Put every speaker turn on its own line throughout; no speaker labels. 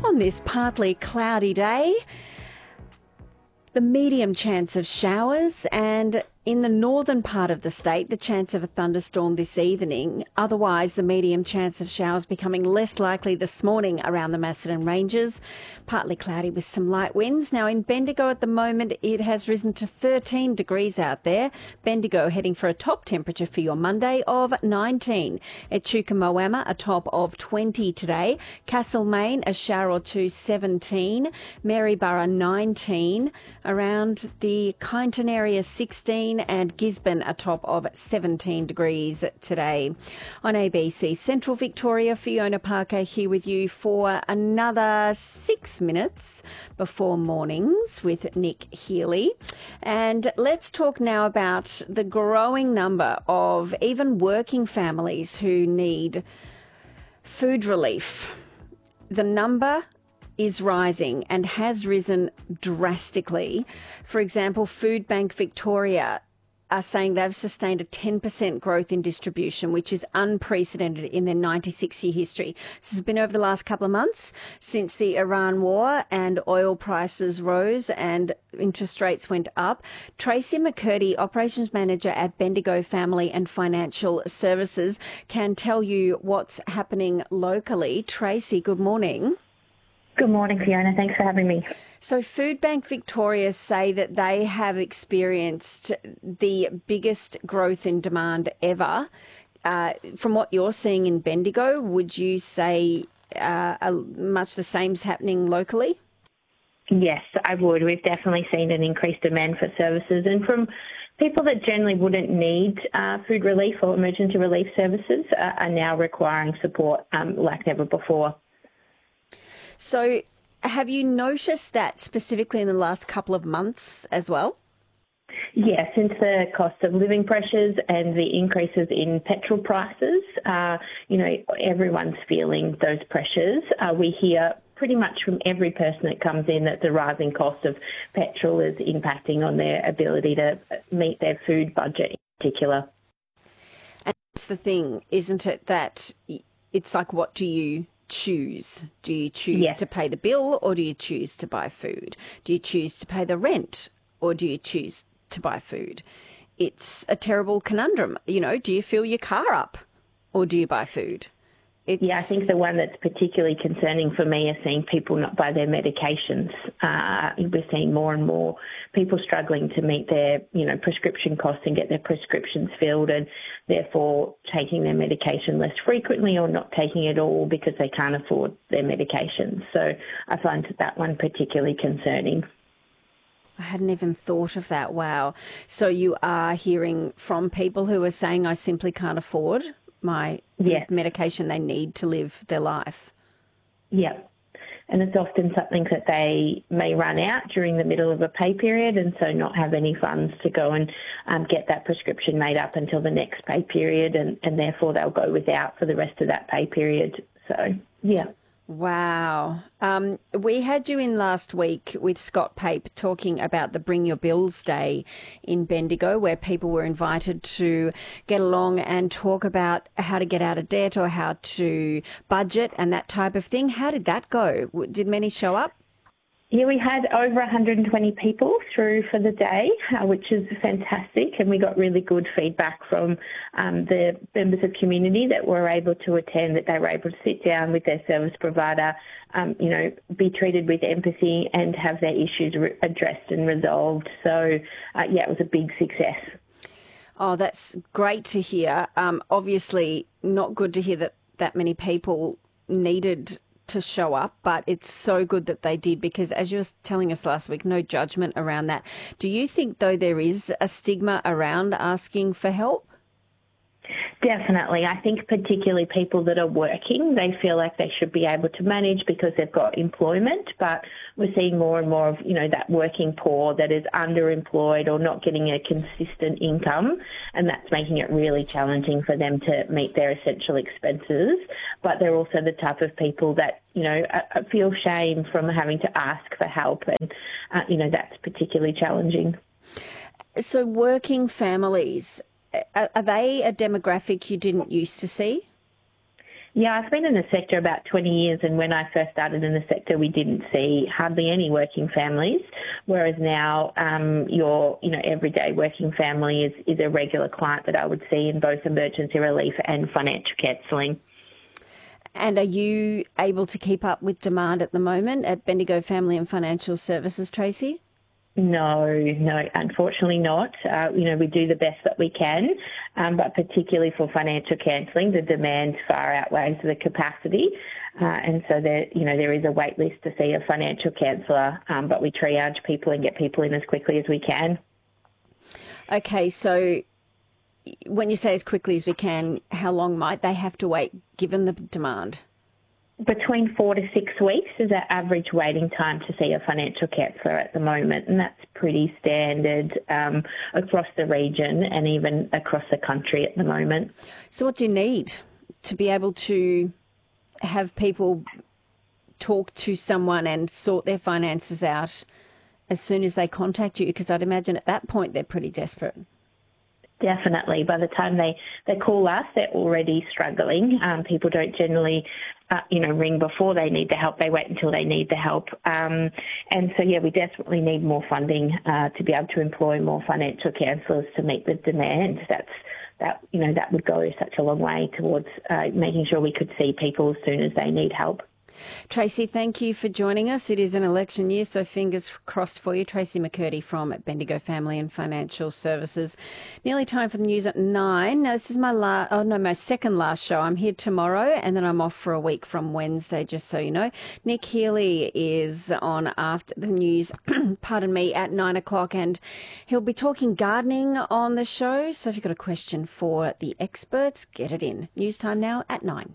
On this partly cloudy day, the medium chance of showers, and in the northern part of the state, the chance of a thunderstorm this evening. Otherwise, the medium chance of showers becoming less likely this morning around the Macedon Ranges. Partly cloudy with some light winds. Now in Bendigo at the moment, it has risen to 13 degrees out there. Bendigo heading for a top temperature for your Monday of 19. At Chuka-Moama, a top of 20 today. Castlemaine, a shower or two, 17. Maryborough, 19. Around the Kyneton area, 16. And Gisborne, a top of 17 degrees today. On ABC Central Victoria, Fiona Parker here with you for another 6 minutes before mornings with Nick Healy. And let's talk now about the growing number of even working families who need food relief. The number is rising and has risen drastically. For example, Food Bank Victoria are saying they've sustained a 10% growth in distribution, which is unprecedented in their 96-year history. This has been over the last couple of months since the Iran war and oil prices rose and interest rates went up. Tracy McCurdy, Operations Manager at Bendigo Family and Financial Services, can tell you what's happening locally. Tracy, good morning.
Good morning, Fiona. Thanks for having me.
So Food Bank Victoria say that they have experienced the biggest growth in demand ever. From what you're seeing in Bendigo, would you say much the same's happening locally?
Yes, I would. We've definitely seen an increased demand for services, and from people that generally wouldn't need food relief or emergency relief services are now requiring support like never before.
So have you noticed that specifically in the last couple of months as well?
Yeah, since the cost of living pressures and the increases in petrol prices, everyone's feeling those pressures. We hear pretty much from every person that comes in that the rising cost of petrol is impacting on their ability to meet their food budget in particular.
And that's the thing, isn't it, that it's like, what do you choose? Do you choose to pay the bill, or do you choose to buy food? Do you choose to pay the rent, or do you choose to buy food? It's a terrible conundrum. Do you fill your car up, or do you buy food?
Yeah, I think the one that's particularly concerning for me is seeing people not buy their medications. We're seeing more and more people struggling to meet their, prescription costs and get their prescriptions filled, and therefore taking their medication less frequently or not taking it all because they can't afford their medications. So I find that one particularly concerning.
I hadn't even thought of that. Wow. So you are hearing from people who are saying, I simply can't afford the medication they need to live their life. Yeah.
And it's often something that they may run out during the middle of a pay period, and so not have any funds to go and get that prescription made up until the next pay period, and therefore they'll go without for the rest of that pay period. So, yeah.
Wow. We had you in last week with Scott Pape talking about the Bring Your Bills Day in Bendigo, where people were invited to get along and talk about how to get out of debt or how to budget and that type of thing. How did that go? Did many show up?
Yeah, we had over 120 people through for the day, which is fantastic, and we got really good feedback from the members of community that were able to attend, that they were able to sit down with their service provider, be treated with empathy and have their issues addressed and resolved. So, it was a big success.
Oh, that's great to hear. Obviously not good to hear that many people needed to show up, but it's so good that they did, because as you were telling us last week, no judgment around that. Do you think, though, there is a stigma around asking for help?
Definitely. I think particularly people that are working, they feel like they should be able to manage because they've got employment, but we're seeing more and more of, that working poor that is underemployed or not getting a consistent income, and that's making it really challenging for them to meet their essential expenses. But they're also the type of people that, feel shame from having to ask for help, and, that's particularly challenging.
So working families, are they a demographic you didn't used to see?
Yeah, I've been in the sector about 20 years, and when I first started in the sector, we didn't see hardly any working families, whereas now your everyday working family is a regular client that I would see in both emergency relief and financial counselling.
And are you able to keep up with demand at the moment at Bendigo Family and Financial Services, Tracy?
No, unfortunately not. We do the best that we can, but particularly for financial counselling, the demand far outweighs the capacity. And so there is a wait list to see a financial counsellor, but we triage people and get people in as quickly as we can.
Okay, so when you say as quickly as we can, how long might they have to wait given the demand?
Between 4 to 6 weeks is our average waiting time to see a financial counsellor at the moment, and that's pretty standard across the region and even across the country at the moment. So
what do you need to be able to have people talk to someone and sort their finances out as soon as they contact you? Because I'd imagine at that point they're pretty desperate.
Definitely. By the time they call us, they're already struggling. People don't generally, ring before they need the help. They wait until they need the help. And so, we desperately need more funding to be able to employ more financial counsellors to meet the demand. That would go such a long way towards making sure we could see people as soon as they need help.
Tracy, thank you for joining us. It is an election year, so fingers crossed for you. Tracy McCurdy from Bendigo Family and Financial Services. Nearly time for the news at 9. Now, this is my second last show. I'm here tomorrow and then I'm off for a week from Wednesday, just so you know. Nick Healy is on after the news, at 9 o'clock, and he'll be talking gardening on the show. So if you've got a question for the experts, get it in. News time now at 9.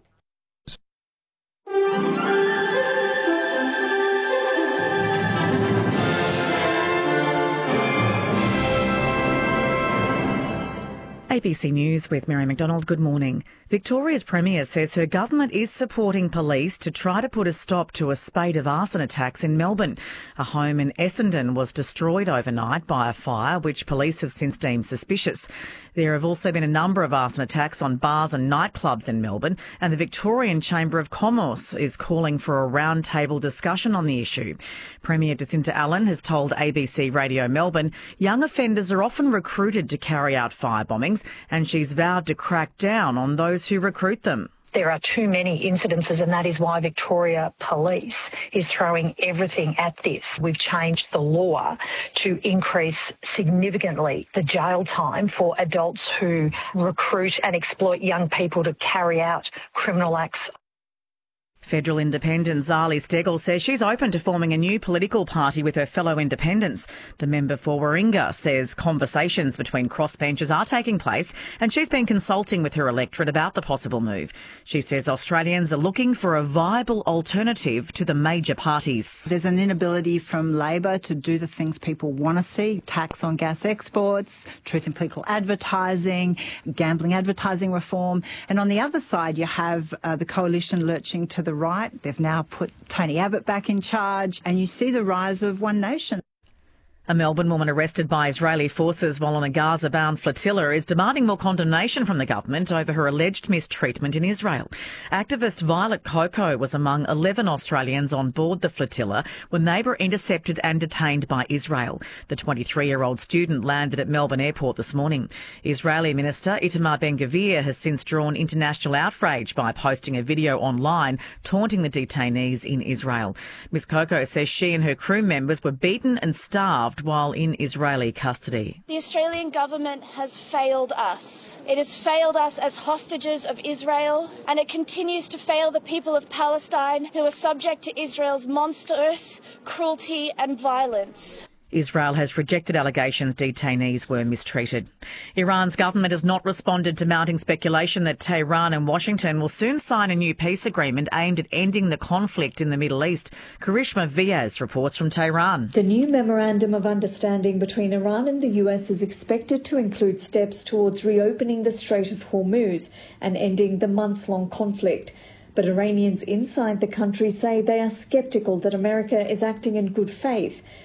ABC News with Mary McDonald. Good morning. Victoria's Premier says her government is supporting police to try to put a stop to a spate of arson attacks in Melbourne. A home in Essendon was destroyed overnight by a fire, which police have since deemed suspicious. There have also been a number of arson attacks on bars and nightclubs in Melbourne, and the Victorian Chamber of Commerce is calling for a roundtable discussion on the issue. Premier Jacinta Allen has told ABC Radio Melbourne young offenders are often recruited to carry out firebombings, and she's vowed to crack down on those who recruit them.
There are too many incidences, and that is why Victoria Police is throwing everything at this. We've changed the law to increase significantly the jail time for adults who recruit and exploit young people to carry out criminal acts.
Federal independent Zali Steggall says she's open to forming a new political party with her fellow independents. The member for Warringah says conversations between crossbenchers are taking place and she's been consulting with her electorate about the possible move. She says Australians are looking for a viable alternative to the major parties.
There's an inability from Labor to do the things people want to see: tax on gas exports, truth in political advertising, gambling advertising reform. And on the other side, you have the coalition lurching to the right. They've now put Tony Abbott back in charge, and you see the rise of One Nation.
A Melbourne woman arrested by Israeli forces while on a Gaza-bound flotilla is demanding more condemnation from the government over her alleged mistreatment in Israel. Activist Violet Coco was among 11 Australians on board the flotilla when they were intercepted and detained by Israel. The 23-year-old student landed at Melbourne Airport this morning. Israeli Minister Itamar Ben-Gvir has since drawn international outrage by posting a video online taunting the detainees in Israel. Ms Coco says she and her crew members were beaten and starved while in Israeli custody.
The Australian government has failed us. It has failed us as hostages of Israel, and it continues to fail the people of Palestine who are subject to Israel's monstrous cruelty and violence.
Israel has rejected allegations detainees were mistreated. Iran's government has not responded to mounting speculation that Tehran and Washington will soon sign a new peace agreement aimed at ending the conflict in the Middle East. Karishma Viaz reports from Tehran.
The new memorandum of understanding between Iran and the US is expected to include steps towards reopening the Strait of Hormuz and ending the months-long conflict. But Iranians inside the country say they are sceptical that America is acting in good faith,